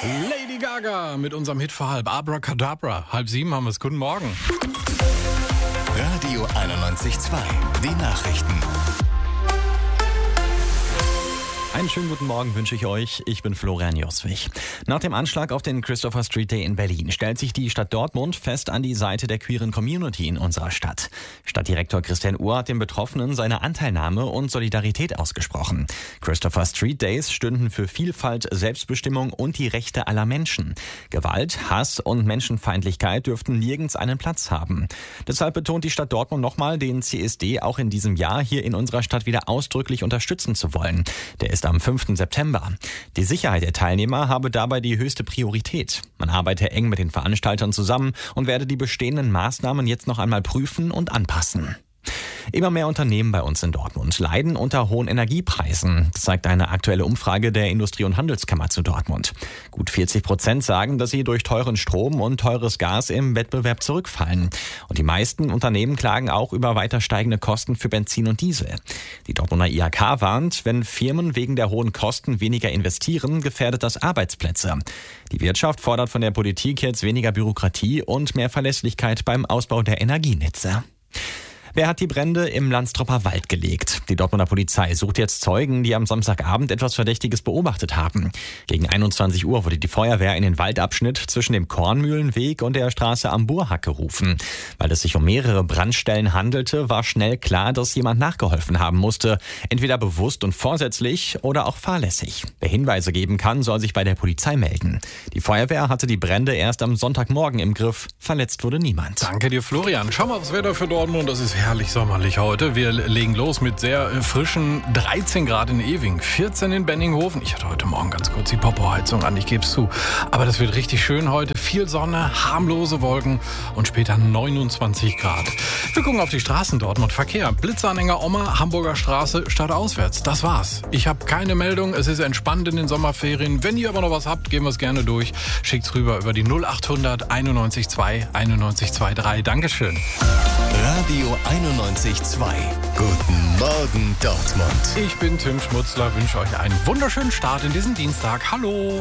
Lady Gaga mit unserem Hit für halb. Abracadabra. 6:30 haben wir es. Guten Morgen. Radio 91.2. Die Nachrichten. Einen schönen guten Morgen wünsche ich euch. Ich bin Florian Joswig. Nach dem Anschlag auf den Christopher Street Day in Berlin stellt sich die Stadt Dortmund fest an die Seite der queeren Community in unserer Stadt. Stadtdirektor Christian Uhr hat den Betroffenen seine Anteilnahme und Solidarität ausgesprochen. Christopher Street Days stünden für Vielfalt, Selbstbestimmung und die Rechte aller Menschen. Gewalt, Hass und Menschenfeindlichkeit dürften nirgends einen Platz haben. Deshalb betont die Stadt Dortmund nochmal, den CSD auch in diesem Jahr hier in unserer Stadt wieder ausdrücklich unterstützen zu wollen. Der ist am 5. September. Die Sicherheit der Teilnehmer habe dabei die höchste Priorität. Man arbeite eng mit den Veranstaltern zusammen und werde die bestehenden Maßnahmen jetzt noch einmal prüfen und anpassen. Immer mehr Unternehmen bei uns in Dortmund leiden unter hohen Energiepreisen. Das zeigt eine aktuelle Umfrage der Industrie- und Handelskammer zu Dortmund. Gut 40% sagen, dass sie durch teuren Strom und teures Gas im Wettbewerb zurückfallen. Und die meisten Unternehmen klagen auch über weiter steigende Kosten für Benzin und Diesel. Die Dortmunder IHK warnt, wenn Firmen wegen der hohen Kosten weniger investieren, gefährdet das Arbeitsplätze. Die Wirtschaft fordert von der Politik jetzt weniger Bürokratie und mehr Verlässlichkeit beim Ausbau der Energienetze. Wer hat die Brände im Landstropper Wald gelegt? Die Dortmunder Polizei sucht jetzt Zeugen, die am Samstagabend etwas Verdächtiges beobachtet haben. Gegen 21 Uhr wurde die Feuerwehr in den Waldabschnitt zwischen dem Kornmühlenweg und der Straße am Burhack gerufen. Weil es sich um mehrere Brandstellen handelte, war schnell klar, dass jemand nachgeholfen haben musste. Entweder bewusst und vorsätzlich oder auch fahrlässig. Wer Hinweise geben kann, soll sich bei der Polizei melden. Die Feuerwehr hatte die Brände erst am Sonntagmorgen im Griff. Verletzt wurde niemand. Danke dir, Florian. Schau mal aufs Wetter für Dortmund. Das ist herrlich sommerlich heute. Wir legen los mit sehr frischen 13 Grad in Ewing, 14 in Benninghofen. Ich hatte heute Morgen ganz kurz die Popo-Heizung an, ich gebe es zu. Aber das wird richtig schön heute. Viel Sonne, harmlose Wolken und später 29 Grad. Wir gucken auf die Straßen Dortmund. Verkehr. Blitzanhänger Ommer, Hamburger Straße, stadtauswärts. Das war's. Ich habe keine Meldung. Es ist entspannt in den Sommerferien. Wenn ihr aber noch was habt, gehen wir es gerne durch. Schickt's rüber über die 0800 91 2 91 23. Dankeschön. Radio 91.2. Guten Morgen, Dortmund. Ich bin Tim Schmutzler, wünsche euch einen wunderschönen Start in diesen Dienstag. Hallo!